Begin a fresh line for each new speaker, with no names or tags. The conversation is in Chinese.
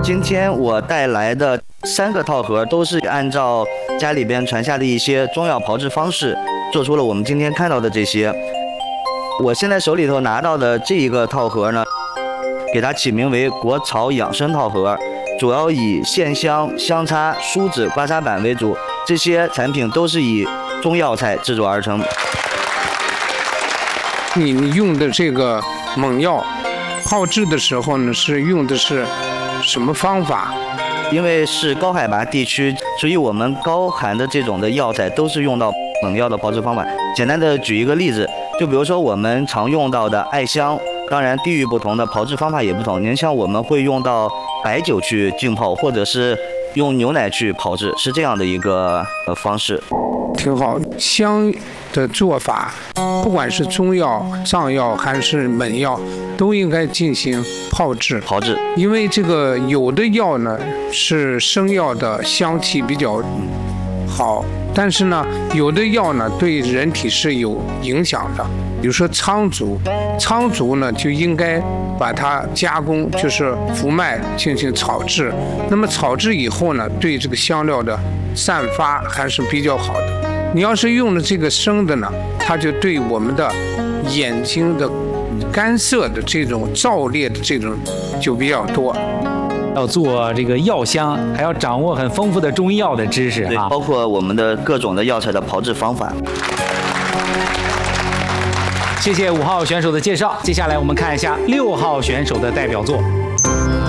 今天我带来的3个套盒都是按照家里边传下的一些中药炮制方式，做出了我们今天看到的这些。我现在手里头拿到的这一个套盒呢，给它起名为国草养生套盒，主要以线香、香插、梳子、刮痧板为主，这些产品都是以中药材制作而成。
你用的这个猛药炮制的时候呢，是用的是什么方法？
因为是高海拔地区，所以我们高寒的这种的药材都是用到猛药的炮制方法。简单的举一个例子，就比如说我们常用到的艾香，当然地域不同的炮制方法也不同。您像我们会用到白酒去浸泡，或者是用牛奶去炮制，是这样的一个方式。
挺好，香的做法，不管是中药、藏药还是猛药，都应该进行炮制。因为这个有的药呢是生药的香气比较好，但是呢，有的药呢对人体是有影响的。比如说苍竹呢就应该把它加工，就是福麦进行炒制。那么炒制以后呢，对这个香料的散发还是比较好的。你要是用了这个生的呢，它就对我们的眼睛的干涩的这种燥烈的这种就比较多。
要做这个药香，还要掌握很丰富的中医药的知识啊，
包括我们的各种的药材的炮制方法。
谢谢5号选手的介绍，接下来我们看一下6号选手的代表作。